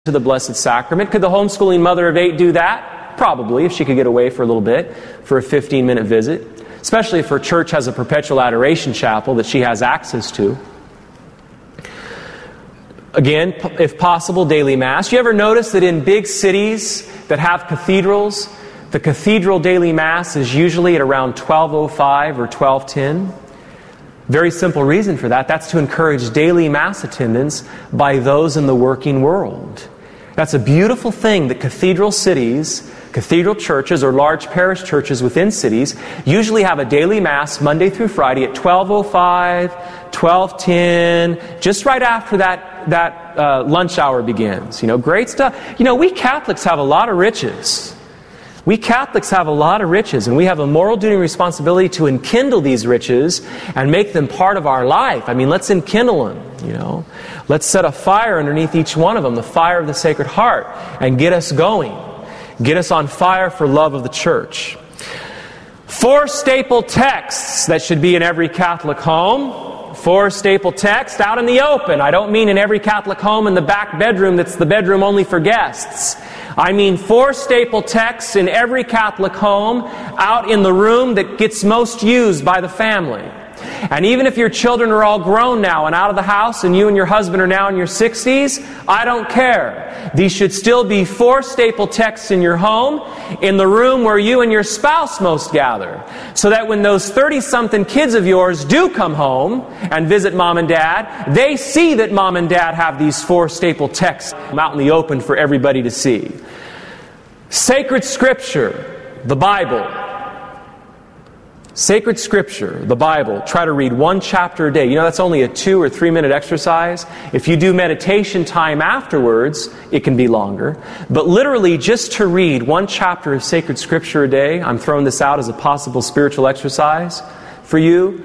to the Blessed Sacrament. Could the homeschooling mother of 8 do that? Probably, if she could get away for a little bit for a 15-minute visit, especially if her church has a perpetual adoration chapel that she has access to. Again, if possible, daily Mass. You ever notice that in big cities that have cathedrals, the cathedral daily Mass is usually at around 12:05 or 12:10? Very simple reason for that. That's to encourage daily Mass attendance by those in the working world. That's a beautiful thing that cathedral cities, cathedral churches, or large parish churches within cities usually have a daily Mass Monday through Friday at 12:05, 12:10, just right after that lunch hour begins. Great stuff. We Catholics have a lot of riches. We Catholics have a lot of riches, and we have a moral duty and responsibility to enkindle these riches and make them part of our life. Let's enkindle them, Let's set a fire underneath each one of them, the fire of the Sacred Heart, and get us going. Get us on fire for love of the Church. 4 staple texts that should be in every Catholic home. 4 staple texts out in the open. I don't mean in every Catholic home in the back bedroom that's the bedroom only for guests. I mean 4 staple texts in every Catholic home out in the room that gets most used by the family. And even if your children are all grown now and out of the house and you and your husband are now in your 60s, I don't care. These should still be 4 staple texts in your home, in the room where you and your spouse most gather. So that when those 30-something kids of yours do come home and visit Mom and Dad, they see that Mom and Dad have these 4 staple texts out in the open for everybody to see. Sacred Scripture, the Bible. Sacred Scripture, the Bible, try to read 1 chapter a day. That's only a 2 or 3 minute exercise. If you do meditation time afterwards, it can be longer. But literally, just to read 1 chapter of Sacred Scripture a day, I'm throwing this out as a possible spiritual exercise for you.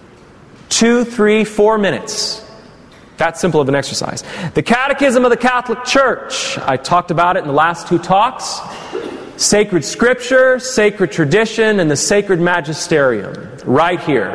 2, 3, 4 minutes. That simple of an exercise. The Catechism of the Catholic Church. I talked about it in the last 2 talks. Sacred Scripture, Sacred Tradition, and the Sacred Magisterium. Right here.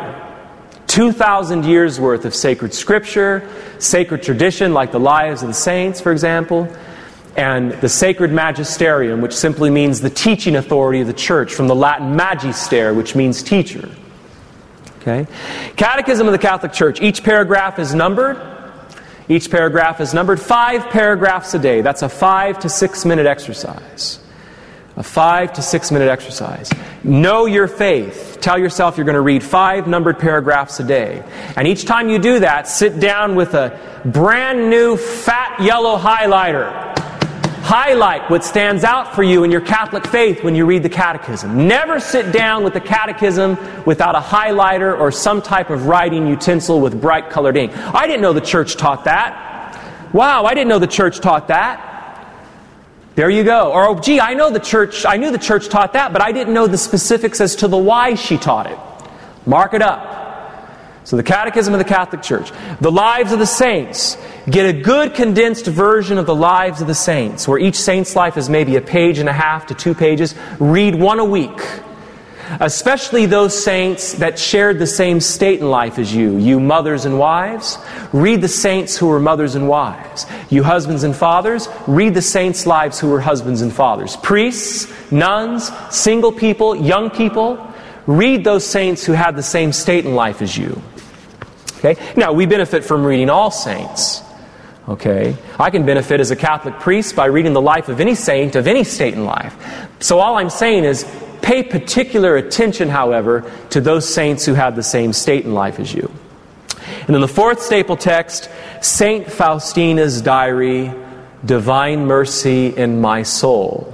2,000 years worth of Sacred Scripture, Sacred Tradition, like the Lives of the Saints, for example, and the Sacred Magisterium, which simply means the teaching authority of the Church, from the Latin magister, which means teacher. Okay? Catechism of the Catholic Church. Each paragraph is numbered. Each paragraph is numbered. 5 paragraphs a day. That's a 5 to 6 minute exercise. A 5 to 6 minute exercise. Know your faith. Tell yourself you're going to read 5 numbered paragraphs a day. And each time you do that, sit down with a brand new fat yellow highlighter. Highlight what stands out for you in your Catholic faith when you read the Catechism. Never sit down with the Catechism without a highlighter or some type of writing utensil with bright colored ink. I didn't know the Church taught that. Wow, I didn't know the Church taught that. There you go. Or, I knew the Church taught that, but I didn't know the specifics as to the why she taught it. Mark it up. So the Catechism of the Catholic Church. The Lives of the Saints. Get a good condensed version of the Lives of the Saints, where each saint's life is maybe 1.5 pages to 2 pages. Read 1 a week. Especially those saints that shared the same state in life as you mothers and wives. Read the saints who were mothers and wives. You husbands and fathers, read the saints' lives who were husbands and fathers. Priests, nuns, single people, young people, read those saints who had the same state in life as you. Okay? Now, we benefit from reading all saints. Okay? I can benefit as a Catholic priest by reading the life of any saint of any state in life. So all I'm saying is, pay particular attention, however, to those saints who had the same state in life as you. And then the 4th staple text, Saint Faustina's Diary, Divine Mercy in My Soul.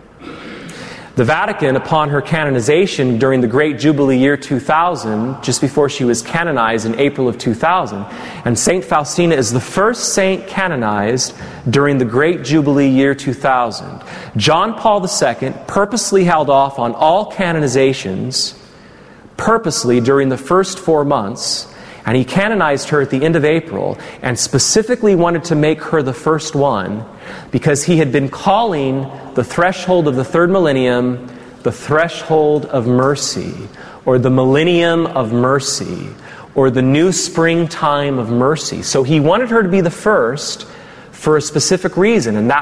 The Vatican, upon her canonization during the Great Jubilee year 2000, just before she was canonized in April of 2000, and Saint Faustina is the first saint canonized during the Great Jubilee year 2000. John Paul II purposely held off on all canonizations, purposely during the first 4 months, and he canonized her at the end of April, and specifically wanted to make her the first one, because he had been calling the threshold of the 3rd millennium the threshold of mercy, or the millennium of mercy, or the new springtime of mercy. So he wanted her to be the first for a specific reason, and that